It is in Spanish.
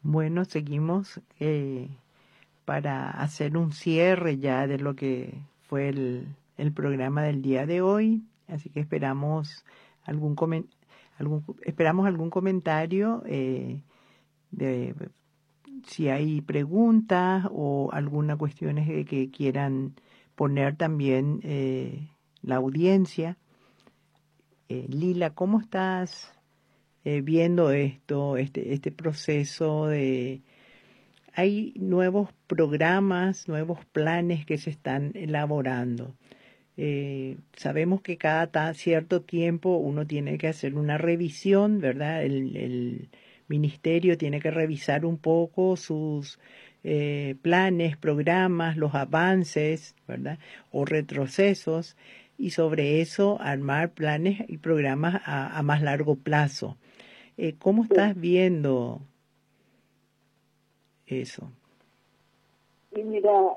Bueno, seguimos para hacer un cierre ya de lo que fue el programa del día de hoy. Así que esperamos esperamos algún comentario de si hay preguntas o alguna cuestiones que quieran poner también la audiencia. Lila, ¿cómo estás viendo este proceso de... Hay nuevos programas, nuevos planes que se están elaborando. Sabemos que cada cierto tiempo uno tiene que hacer una revisión, ¿verdad? El ministerio tiene que revisar un poco sus planes, programas, los avances, ¿verdad? O retrocesos, y sobre eso armar planes y programas a más largo plazo. ¿Cómo Sí. estás viendo eso? Y mira,